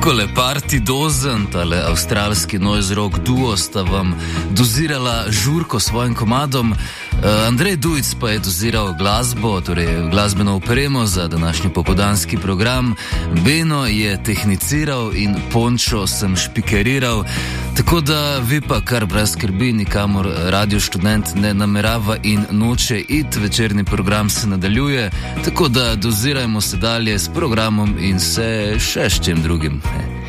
Takole party dozen, tale avstralski noise rock duo sta vam dozirala žurko s svojim komadom. Andrej Dujic pa je doziral glasbo, torej glasbeno opremo za današnji popoldanski program. Beno je tehniciral in Pončo sem špikeriral. Tako da vi pa kar brez skrbi, nikamor Radio Študent ne namerava in noče iti, večerni program se nadaljuje, tako da dozirajmo se dalje s programom in se še s čim drugim.